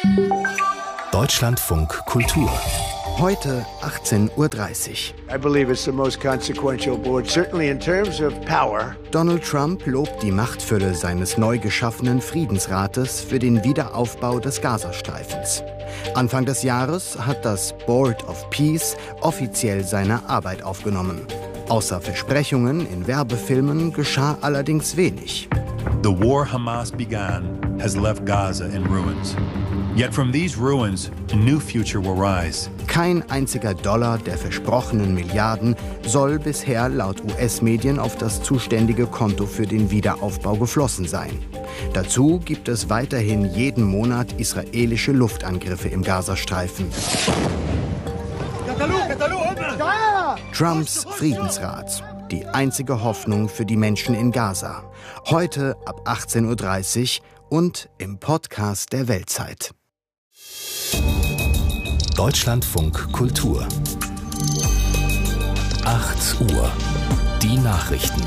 Deutschlandfunk Kultur. Heute 18:30 Uhr. I believe it's the most consequential board, certainly in terms of power. Donald Trump lobt die Machtfülle seines neu geschaffenen Friedensrates für den Wiederaufbau des Gazastreifens. Anfang des Jahres hat das Board of Peace offiziell seine Arbeit aufgenommen. Außer Versprechungen in Werbefilmen geschah allerdings wenig. The war Hamas began has left Gaza in ruins. Yet from these ruins, a new future will rise. Kein einziger Dollar der versprochenen Milliarden soll bisher laut US-Medien auf das zuständige Konto für den Wiederaufbau geflossen sein. Dazu gibt es weiterhin jeden Monat israelische Luftangriffe im Gazastreifen. Trumps Friedensrat. Die einzige Hoffnung für die Menschen in Gaza. Heute ab 18:30 Uhr und im Podcast der Weltzeit. Deutschlandfunk Kultur. 8 Uhr. Die Nachrichten.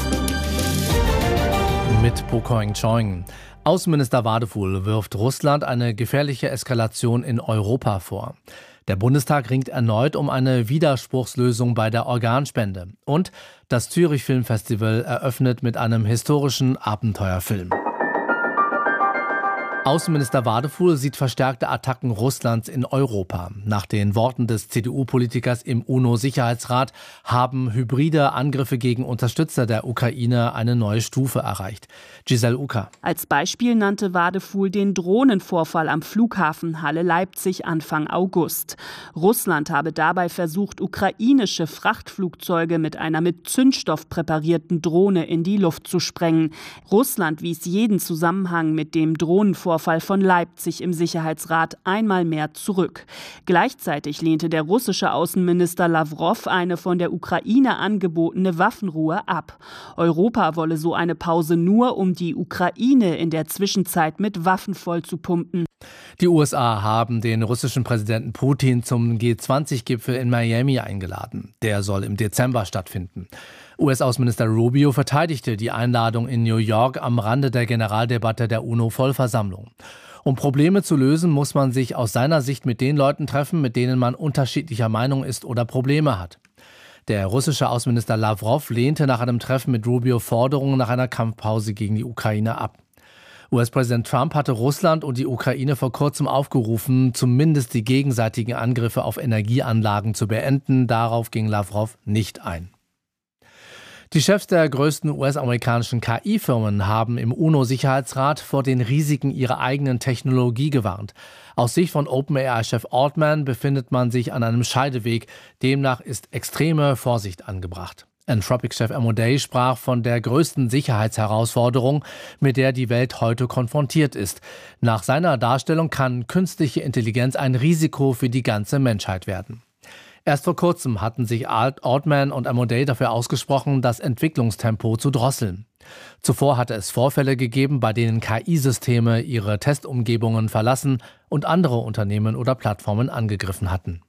Mit Bokoing Choing. Außenminister Wadefuhl wirft Russland eine gefährliche Eskalation in Europa vor. Der Bundestag ringt erneut um eine Widerspruchslösung bei der Organspende. Und das Zürich Filmfestival eröffnet mit einem historischen Abenteuerfilm. Außenminister Wadefuhl sieht verstärkte Attacken Russlands in Europa. Nach den Worten des CDU-Politikers im UNO-Sicherheitsrat haben hybride Angriffe gegen Unterstützer der Ukraine eine neue Stufe erreicht. Giselle Uka. Als Beispiel nannte Wadefuhl den Drohnenvorfall am Flughafen Halle-Leipzig Anfang August. Russland habe dabei versucht, ukrainische Frachtflugzeuge mit einer mit Zündstoff präparierten Drohne in die Luft zu sprengen. Russland wies jeden Zusammenhang mit dem Drohnenvorfall von Leipzig im Sicherheitsrat einmal mehr zurück. Gleichzeitig lehnte der russische Außenminister Lawrow eine von der Ukraine angebotene Waffenruhe ab. Europa wolle so eine Pause nur, um die Ukraine in der Zwischenzeit mit Waffen vollzupumpen. Die USA haben den russischen Präsidenten Putin zum G20-Gipfel in Miami eingeladen. Der soll im Dezember stattfinden. US-Außenminister Rubio verteidigte die Einladung in New York am Rande der Generaldebatte der UNO-Vollversammlung. Um Probleme zu lösen, muss man sich aus seiner Sicht mit den Leuten treffen, mit denen man unterschiedlicher Meinung ist oder Probleme hat. Der russische Außenminister Lawrow lehnte nach einem Treffen mit Rubio Forderungen nach einer Kampfpause gegen die Ukraine ab. US-Präsident Trump hatte Russland und die Ukraine vor kurzem aufgerufen, zumindest die gegenseitigen Angriffe auf Energieanlagen zu beenden. Darauf ging Lawrow nicht ein. Die Chefs der größten US-amerikanischen KI-Firmen haben im UNO-Sicherheitsrat vor den Risiken ihrer eigenen Technologie gewarnt. Aus Sicht von OpenAI-Chef Altman befindet man sich an einem Scheideweg. Demnach ist extreme Vorsicht angebracht. Anthropic-Chef Amodei sprach von der größten Sicherheitsherausforderung, mit der die Welt heute konfrontiert ist. Nach seiner Darstellung kann künstliche Intelligenz ein Risiko für die ganze Menschheit werden. Erst vor kurzem hatten sich Altman und Amodei dafür ausgesprochen, das Entwicklungstempo zu drosseln. Zuvor hatte es Vorfälle gegeben, bei denen KI-Systeme ihre Testumgebungen verlassen und andere Unternehmen oder Plattformen angegriffen hatten.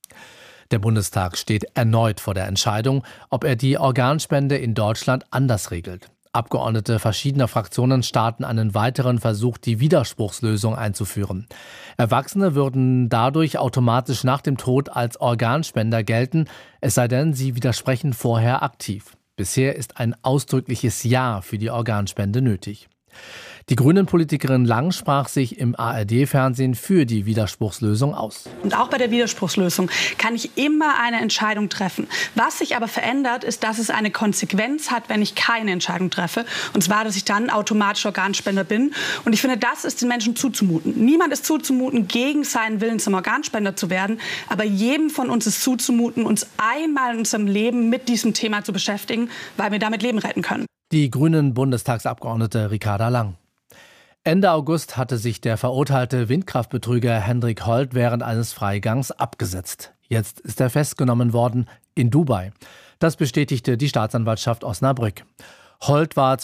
Der Bundestag steht erneut vor der Entscheidung, ob er die Organspende in Deutschland anders regelt. Abgeordnete verschiedener Fraktionen starten einen weiteren Versuch, die Widerspruchslösung einzuführen. Erwachsene würden dadurch automatisch nach dem Tod als Organspender gelten, es sei denn, sie widersprechen vorher aktiv. Bisher ist ein ausdrückliches Ja für die Organspende nötig. Die Grünen-Politikerin Lang sprach sich im ARD-Fernsehen für die Widerspruchslösung aus. Und auch bei der Widerspruchslösung kann ich immer eine Entscheidung treffen. Was sich aber verändert, ist, dass es eine Konsequenz hat, wenn ich keine Entscheidung treffe. Und zwar, dass ich dann automatisch Organspender bin. Und ich finde, das ist den Menschen zuzumuten. Niemand ist zuzumuten, gegen seinen Willen zum Organspender zu werden. Aber jedem von uns ist zuzumuten, uns einmal in unserem Leben mit diesem Thema zu beschäftigen, weil wir damit Leben retten können. Die Grünen-Bundestagsabgeordnete Ricarda Lang. Ende August hatte sich der verurteilte Windkraftbetrüger Hendrik Holt während eines Freigangs abgesetzt. Jetzt ist er festgenommen worden in Dubai. Das bestätigte die Staatsanwaltschaft Osnabrück. Holt war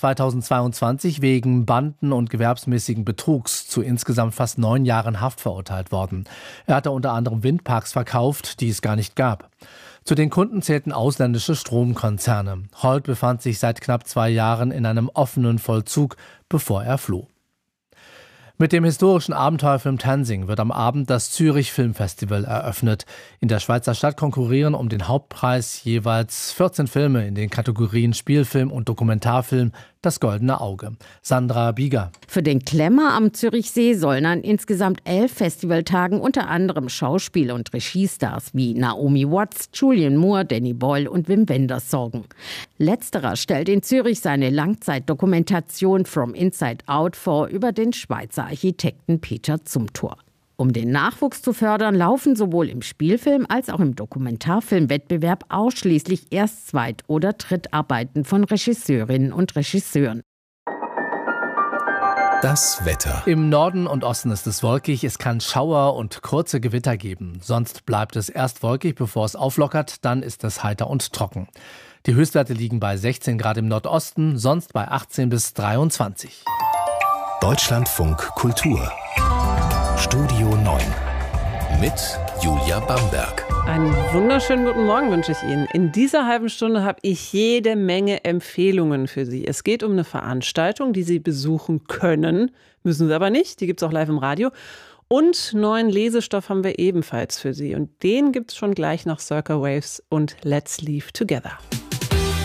2022 wegen Banden- und gewerbsmäßigen Betrugs zu insgesamt fast 9 Jahren Haft verurteilt worden. Er hatte unter anderem Windparks verkauft, die es gar nicht gab. Zu den Kunden zählten ausländische Stromkonzerne. Holt befand sich seit knapp 2 Jahren in einem offenen Vollzug, bevor er floh. Mit dem historischen Abenteuerfilm Tenzing wird am Abend das Zürich Filmfestival eröffnet. In der Schweizer Stadt konkurrieren um den Hauptpreis jeweils 14 Filme in den Kategorien Spielfilm und Dokumentarfilm, das Goldene Auge. Sandra Bieger. Für den Klemmer am Zürichsee sollen an insgesamt 11 Festivaltagen unter anderem Schauspiel- und Regiestars wie Naomi Watts, Julianne Moore, Danny Boyle und Wim Wenders sorgen. Letzterer stellt in Zürich seine Langzeitdokumentation From Inside Out vor über den Schweizer Architekten Peter Zumthor. Um den Nachwuchs zu fördern, laufen sowohl im Spielfilm- als auch im Dokumentarfilmwettbewerb ausschließlich Erst-, Zweit- oder Drittarbeiten von Regisseurinnen und Regisseuren. Das Wetter. Im Norden und Osten ist es wolkig, es kann Schauer und kurze Gewitter geben. Sonst bleibt es erst wolkig, bevor es auflockert, dann ist es heiter und trocken. Die Höchstwerte liegen bei 16 Grad im Nordosten, sonst bei 18 bis 23. Deutschlandfunk Kultur. Studio 9 mit Julia Bamberg. Einen wunderschönen guten Morgen wünsche ich Ihnen. In dieser halben Stunde habe ich jede Menge Empfehlungen für Sie. Es geht um eine Veranstaltung, die Sie besuchen können, müssen Sie aber nicht, die gibt es auch live im Radio. Und neuen Lesestoff haben wir ebenfalls für Sie. Und den gibt es schon gleich nach Circa Waves und Let's Leave Together.